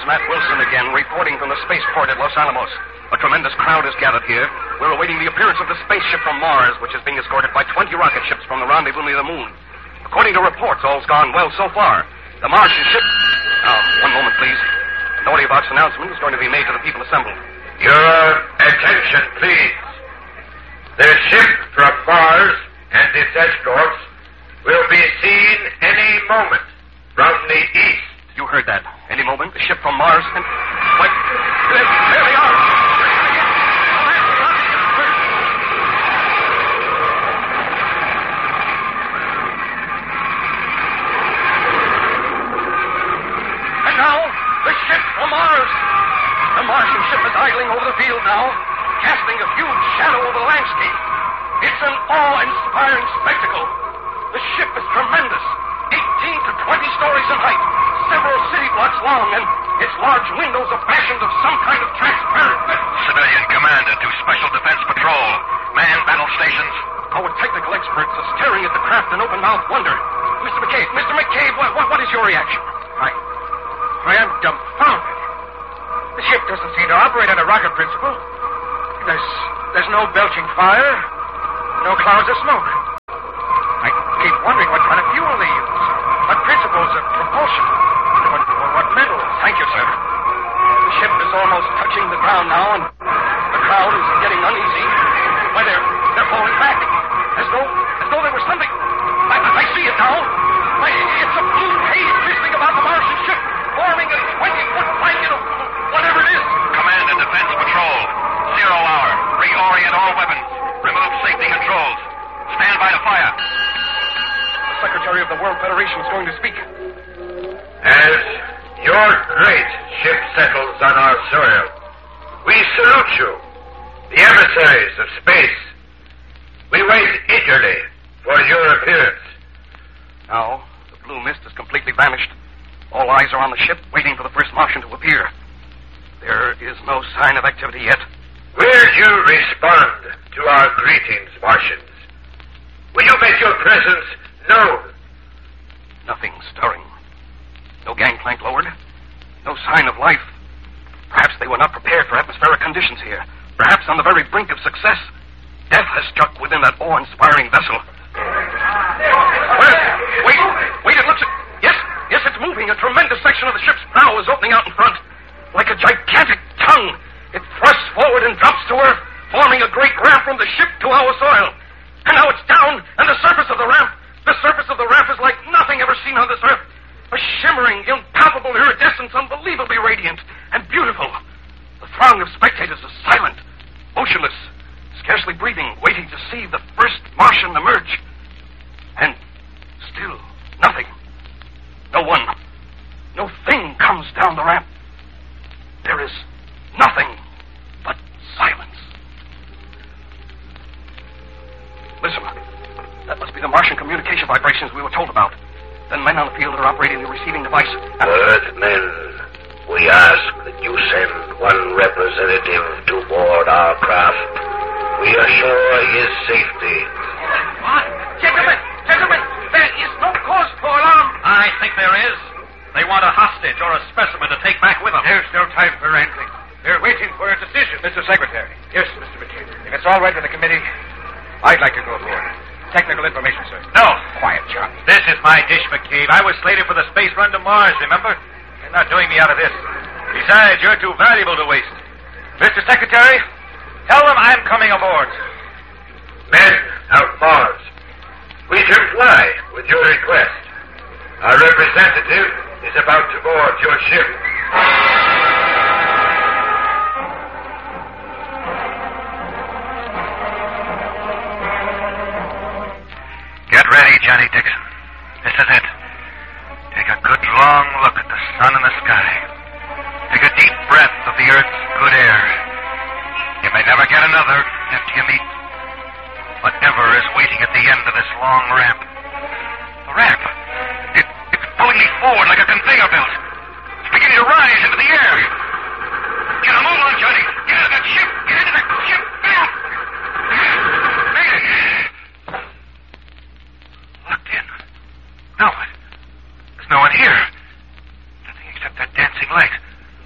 Matt Wilson again, reporting from the spaceport at Los Alamos. A tremendous crowd has gathered here. We're awaiting the appearance of the spaceship from Mars, which is being escorted by 20 rocket ships from the rendezvous near the moon. According to reports, all's gone well so far. The Martian ship... Now, one moment, please. An audio-box announcement is going to be made to the people assembled. Your attention, please. The ship from Mars and its escorts will be seen any moment from the east. You heard that. Any moment, the ship from Mars and... Wait, there they are! And now, the ship from Mars. The Martian ship is idling over the field now, casting a huge shadow over the landscape. It's an awe-inspiring spectacle. The ship is tremendous, 18 to 20 stories in height, several city blocks long, and its large windows are fashioned of some kind of transparent... Civilian commander to Special Defense Patrol. Man battle stations. Our technical experts are staring at the craft in open-mouthed wonder. Mr. McCabe, what is your reaction? I am dumbfounded. The ship doesn't seem to operate on a rocket principle. There's no belching fire, no clouds of smoke. I keep wondering what kind of fuel they use, what principles of propulsion, what metals. Thank you, sir. The ship is almost touching the ground now, and the crowd is getting uneasy. Why, they're falling back, as though there was something. I see it now. Why, it's a blue haze twisting about the Martian ship, forming a 20-foot blanket of whatever it is. Command and Defense Patrol. 0 hour. Reorient all weapons. Remove safety controls. Stand by to fire. The Secretary of the World Federation is going to speak. As your great ship settles on our soil, we salute you, the emissaries of space. We wait eagerly for your appearance. Now, the blue mist has completely vanished. All eyes are on the ship, waiting for the first Martian to appear. There is no sign of activity yet. Will you respond to our greetings, Martians? Will you make your presence known? Nothing stirring. No gangplank lowered. No sign of life. Perhaps they were not prepared for atmospheric conditions here. Perhaps on the very brink of success, death has struck within that awe-inspiring vessel. Wait, it looks... Yes, it's moving. A tremendous section of the ship's prow is opening out in front. Like a gigantic tongue, it thrusts forward and drops to earth, forming a great ramp from the ship to our soil. And now it's down, and the surface of the ramp is like nothing ever seen on this earth. A shimmering, impalpable iridescence, unbelievably radiant and beautiful. The throng of spectators is silent, motionless, scarcely breathing, waiting to see the first Martian emerge. And still nothing. No one, no thing comes down the ramp. There is nothing but silence. Listen, that must be the Martian communication vibrations we were told about. Then men on the field are operating the receiving device. Earthmen, we ask that you send one representative to board our craft. We assure his safety. What? Gentlemen, there is no cause for alarm. I think there is. They want a hostage or a specimen to take back with them. There's no time for wrangling. They're waiting for a decision. Mr. Secretary. Yes, Mr. McCabe. If it's all right with the committee, I'd like to go aboard. Technical information, sir. No. Quiet, John. This is my dish, McCabe. I was slated for the space run to Mars, remember? You're not doing me out of this. Besides, you're too valuable to waste. Mr. Secretary, tell them I'm coming aboard. Men of Mars, we comply with your request. Our representative is about to board your ship. Get ready, Johnny Dixon. This is it. Take a good long look at the sun and the sky. Take a deep breath of the Earth's good air. You may never get another after you meet whatever is waiting at the end of this long ramp. The ramp. It's pulling me forward like a conveyor belt. It's beginning to rise into the air. Get a move on, Johnny. Get out of that ship. Get into that ship. Now. Locked in. No, there's no one here. Nothing except that dancing light.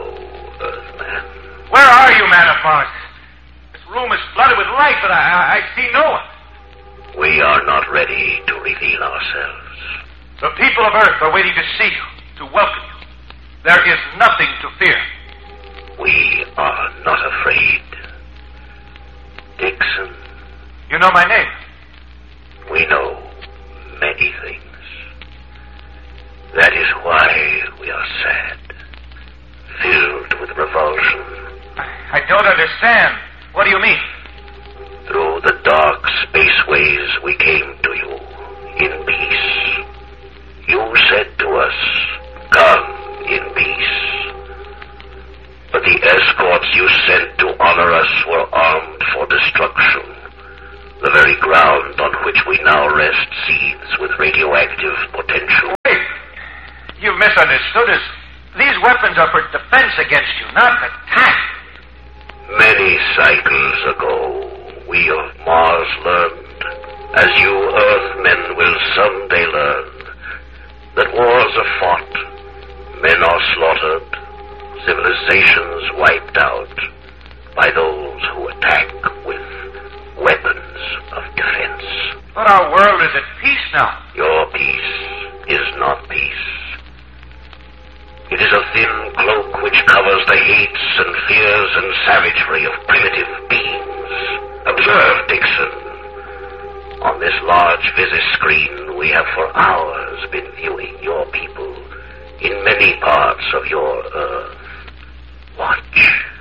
know, Earthman. Where are you, man of Mars? This room is flooded with light, but I see no one. We are not ready to reveal ourselves. The people of Earth are waiting to see you, to welcome you. There is nothing to fear. We are not afraid. Dixon. You know my name? We know many things. That is why we are sad, filled with revulsion. I don't understand. What do you mean? Through the dark spaceways we came to you in peace. You said to us, come in peace. But the escorts you sent to honor us were armed for destruction. The very ground on which we now rest seethes with radioactive potential. Wait. You've misunderstood us. These weapons are for defense against you, not attack. Many cycles ago, we of Mars learned, as you Earthmen will someday learn, that wars are fought, men are slaughtered, civilizations wiped out by those who attack with weapons of defense. But our world is at peace now. Your peace is not peace. It is a thin cloak which covers the hates and fears and savagery of primitive beings. Observe, Dixon. On this large visiscreen, we have for hours been viewing your people in many parts of your Earth. Watch.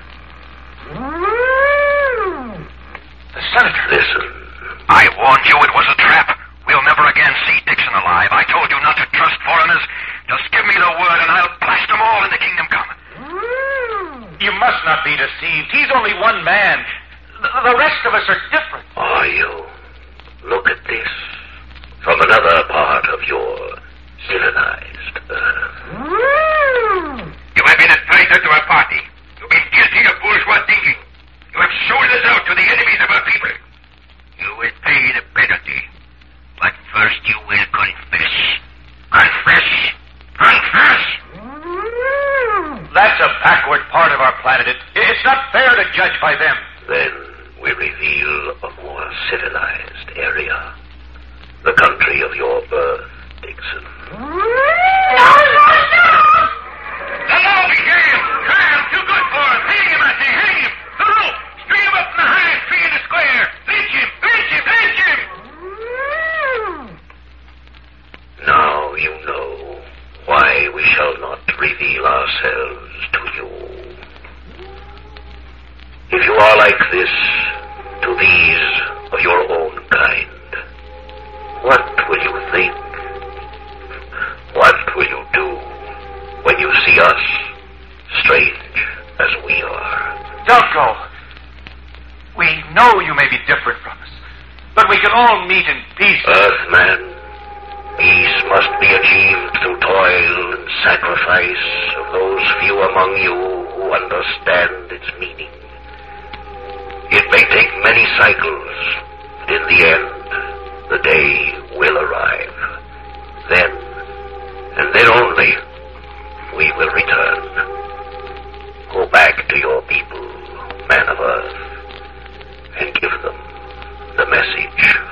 The Senator. Listen. I warned you it was a trap. We'll never again see Dixon alive. I told you not to trust foreigners. Just give me the word and I'll blast them all into Kingdom Come. You must not be deceived. He's only one man. The rest of us are different. Are you? Look at this. From another part of your civilized Earth. You have been a traitor to our party. You've been guilty of bourgeois thinking. You have sold us out to the enemies of our people. You will pay the penalty. But first you will confess. Confess! Confess! That's a backward part of our planet. It's not fair to judge by them. Then we reveal a more civilized area. The country of your birth, Dixon. The law began! I'm too good for him! Hang him, I say! Hang him! The rope! String him up in the highest tree in the square! Lynch him! Lynch him! Lynch him! Now you know why we shall not reveal ourselves to you. If you are like this to these of your own kind, what will you think? What will you do when you see us, strange as we are? Don't go. We know you may be different from us, but we can all meet in peace. Earthman, peace must be achieved through toil and sacrifice of those few among you who understand its meaning. It may take many cycles, but in the end, the day will arrive. Then, and then only, we will return. Go back to your people, man of Earth.